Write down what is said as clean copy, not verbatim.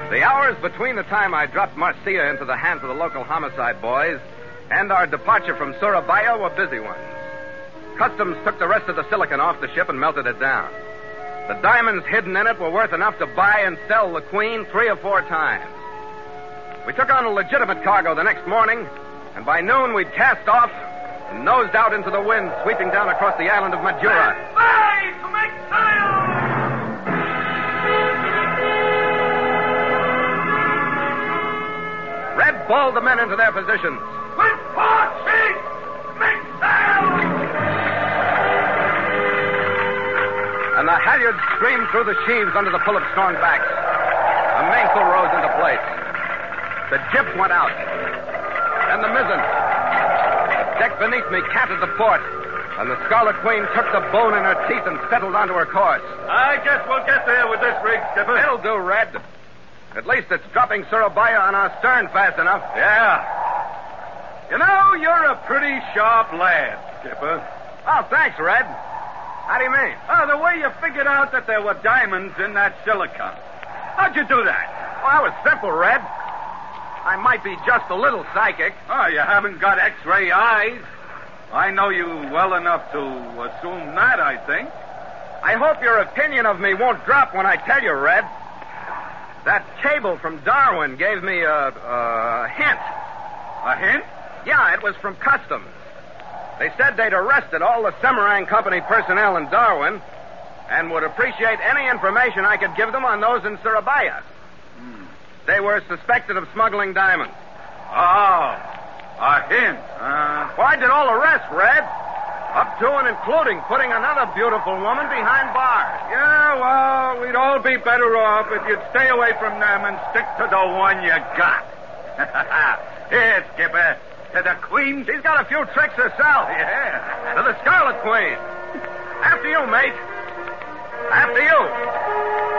The hours between the time I dropped Marcia into the hands of the local homicide boys and our departure from Surabaya were busy ones. Customs took the rest of the silicon off the ship and melted it down. The diamonds hidden in it were worth enough to buy and sell the Queen 3 or 4 times. We took on a legitimate cargo the next morning, and by noon we'd cast off and nosed out into the wind, sweeping down across the island of Madura. Make sail! Red balled the men into their positions. With 4 sheets! Make sail! And the halyards streamed through the sheaves under the pull of strong backs. The mainsail rose into place. The jib went out. And the mizzen. The deck beneath me canted the port, and the Scarlet Queen took the bone in her teeth and settled onto her course. I guess we'll get there with this rig, Skipper. It'll do, Red. At least it's dropping Surabaya on our stern fast enough. Yeah. You know, you're a pretty sharp lad, Skipper. Oh, thanks, Red. How do you mean? Oh, the way you figured out that there were diamonds in that silicon. How'd you do that? Well, that was simple, Red. I might be just a little psychic. Oh, you haven't got X-ray eyes. I know you well enough to assume that, I think. I hope your opinion of me won't drop when I tell you, Red. That cable from Darwin gave me a hint. A hint? Yeah, it was from Customs. They said they'd arrested all the Semarang Company personnel in Darwin and would appreciate any information I could give them on those in Surabaya. They were suspected of smuggling diamonds. Oh, a hint. Well, I did all the rest, Red. Up to and including putting another beautiful woman behind bars. Yeah, well, we'd all be better off if you'd stay away from them and stick to the one you got. Here, Skipper, to the Queen. She's got a few tricks herself. Yeah. To the Scarlet Queen. After you, mate. After you.